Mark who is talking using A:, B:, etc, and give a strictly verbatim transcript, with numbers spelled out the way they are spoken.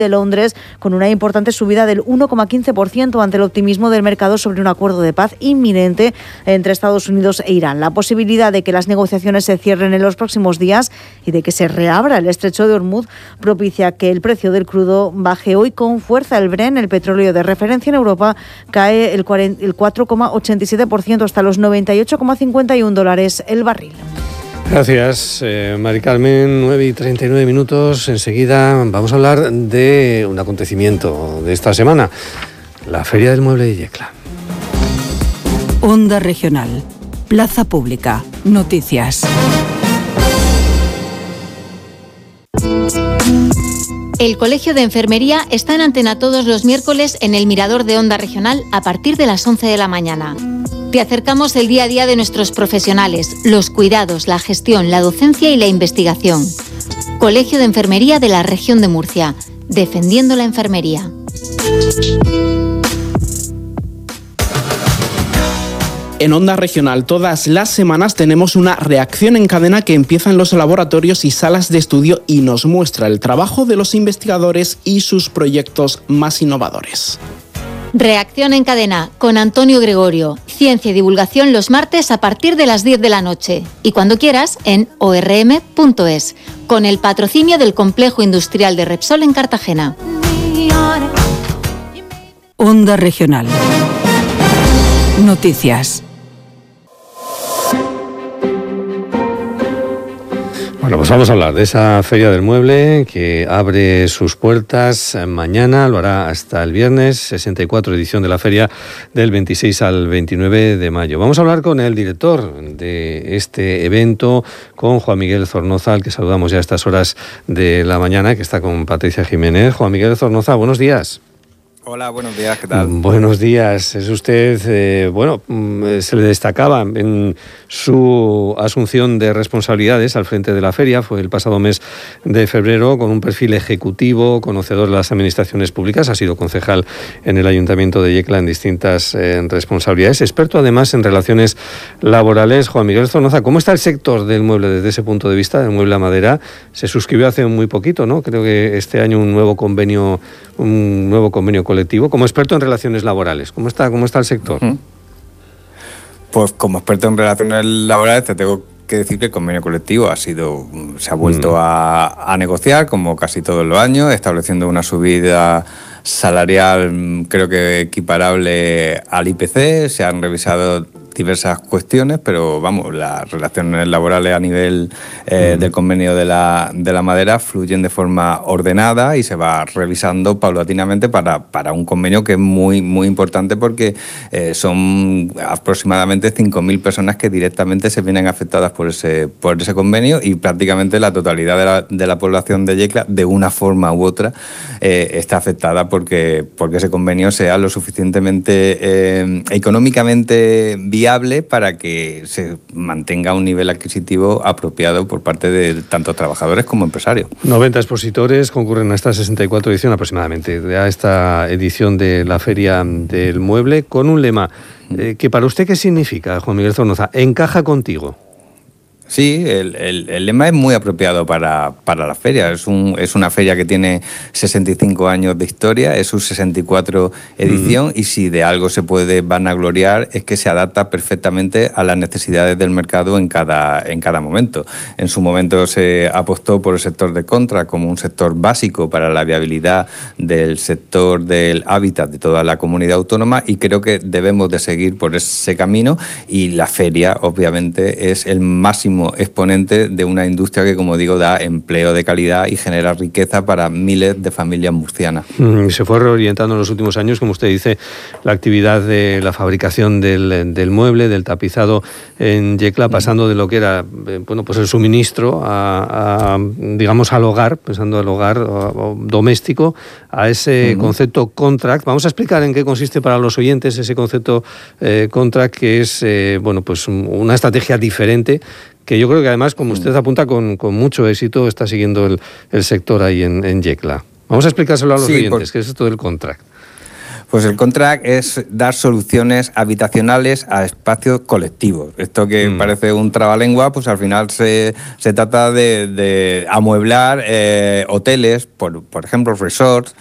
A: de Londres, con una importante subida del uno coma quince por ciento ante el optimismo del mercado sobre un acuerdo de paz inminente entre Estados Unidos e Irán. La posibilidad de que las negociaciones se cierren en los próximos días y de que se reabra el estrecho de Hormuz propicia que el precio del crudo baje hoy con fuerza. El Brent, el petróleo de referencia en Europa, cae el cuatro coma ochenta y siete por ciento hasta los noventa y ocho coma cincuenta y uno dólares el barril.
B: Gracias, eh, Mari Carmen. nueve y treinta y nueve minutos. Enseguida vamos a hablar de un acontecimiento de esta semana, la Feria del Mueble de Yecla.
C: Onda Regional, Plaza Pública, Noticias.
D: El Colegio de Enfermería está en antena todos los miércoles en el Mirador de Onda Regional a partir de las once de la mañana. Te acercamos el día a día de nuestros profesionales, los cuidados, la gestión, la docencia y la investigación. Colegio de Enfermería de la Región de Murcia, defendiendo la enfermería.
E: En Onda Regional todas las semanas tenemos una reacción en cadena que empieza en los laboratorios y salas de estudio y nos muestra el trabajo de los investigadores y sus proyectos más innovadores.
D: Reacción en cadena con Antonio Gregorio. Ciencia y divulgación los martes a partir de las diez de la noche. Y cuando quieras en o erre eme punto es. Con el patrocinio del Complejo Industrial de Repsol en Cartagena.
C: Onda Regional. Noticias.
B: Bueno, pues vamos a hablar de esa Feria del Mueble que abre sus puertas mañana, lo hará hasta el viernes, sesenta y cuatro edición de la feria del veintiséis al veintinueve de mayo. Vamos a hablar con el director de este evento, con Juan Miguel Zornoza, al que saludamos ya a estas horas de la mañana, que está con Patricia Jiménez. Juan Miguel Zornoza, buenos días.
F: Hola, buenos días, ¿qué tal?
B: Buenos días. Es usted, eh, bueno, se le destacaba en su asunción de responsabilidades al frente de la feria, fue el pasado mes de febrero, con un perfil ejecutivo, conocedor de las administraciones públicas, ha sido concejal en el Ayuntamiento de Yecla en distintas eh, responsabilidades, experto además en relaciones laborales. Juan Miguel Zornoza, ¿cómo está el sector del mueble desde ese punto de vista, del mueble a madera? Se suscribió hace muy poquito, ¿no? Creo que este año un nuevo convenio, un nuevo convenio colectivo. Como experto en relaciones laborales, ¿cómo está, cómo está el sector?
F: Pues como experto en relaciones laborales te tengo que decir que el convenio colectivo ha sido, se ha vuelto mm. a, a negociar como casi todos los años, estableciendo una subida salarial creo que equiparable al I P C. Se han revisado diversas cuestiones, pero vamos, las relaciones laborales a nivel eh, mm. del convenio de la, de la madera fluyen de forma ordenada y se va revisando paulatinamente para, para un convenio que es muy, muy importante porque eh, son aproximadamente cinco mil personas que directamente se vienen afectadas por ese, por ese convenio y prácticamente la totalidad de la, de la población de Yecla, de una forma u otra, eh, está afectada porque, porque ese convenio sea lo suficientemente eh, económicamente viable para que se mantenga un nivel adquisitivo apropiado por parte de tanto trabajadores como empresarios.
B: noventa expositores concurren a esta sesenta y cuatro edición aproximadamente, a esta edición de la Feria del Mueble, con un lema eh, que para usted, ¿qué significa, Juan Miguel Zornoza? Encaja contigo.
F: Sí, el, el, el lema es muy apropiado para, para la feria. Es, un, es una feria que tiene sesenta y cinco años de historia, es su sesenta y cuatro edición uh-huh. y si de algo se puede vanagloriar es que se adapta perfectamente a las necesidades del mercado en cada, en cada momento. En su momento se apostó por el sector de contra como un sector básico para la viabilidad del sector del hábitat de toda la comunidad autónoma y creo que debemos de seguir por ese camino y la feria obviamente es el máximo exponente de una industria que, como digo, da empleo de calidad y genera riqueza para miles de familias murcianas.
B: Mm, se fue reorientando en los últimos años, como usted dice, la actividad de la fabricación del, del mueble, del tapizado en Yecla, pasando de lo que era eh, bueno, pues el suministro a, a, digamos, al hogar, pensando al hogar o, o doméstico, a ese uh-huh. concepto contract. Vamos a explicar en qué consiste para los oyentes ese concepto eh, contract, que es eh, bueno, pues una estrategia diferente que yo creo que además, como usted apunta, con, con mucho éxito está siguiendo el, el sector ahí en, en Yecla. Vamos a explicárselo a los sí, oyentes, por... ¿qué es esto del contract?
F: Pues el contract es dar soluciones habitacionales a espacios colectivos. Esto que mm. parece un trabalengua, pues al final se, se trata de, de amueblar eh, hoteles, por, por ejemplo, resorts,